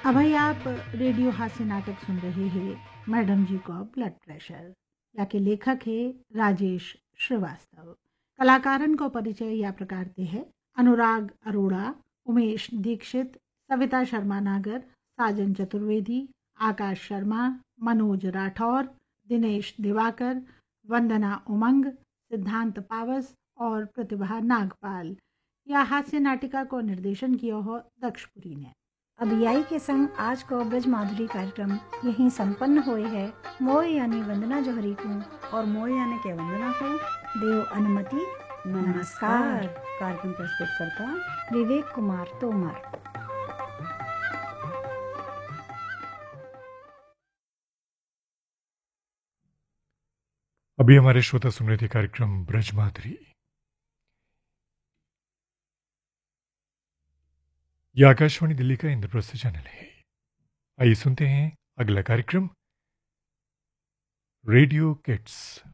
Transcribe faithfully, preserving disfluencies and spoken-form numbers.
अब भाई आप रेडियो हास्य नाटक सुन रहे हैं मैडम जी का ब्लड प्रेशर, या के लेखक है राजेश श्रीवास्तव। कलाकारन को परिचय या प्रकार ते है अनुराग अरोड़ा, उमेश दीक्षित, सविता शर्मा नागर, साजन चतुर्वेदी, आकाश शर्मा, मनोज राठौर, दिनेश दिवाकर, वंदना उमंग, सिद्धांत पावस और प्रतिभा नागपाल। या हास्य नाटिका को निर्देशन किया हो दक्षपुरी ने। अब यही के संग आज को ब्रज माधुरी कार्यक्रम यहीं संपन्न हुए है। मोय यानी वंदना जोहरी को और मोय यानी के वंदना को देव अनुमति। नमस्कार। कार्यक्रम प्रस्तुत करता विवेक कुमार तोमर। अभी हमारे श्रोता सुन रहे थे कार्यक्रम ब्रज माधुरी। यह आकाशवाणी दिल्ली का इंद्रप्रस्थ चैनल है। आइए सुनते हैं अगला कार्यक्रम रेडियो किड्स।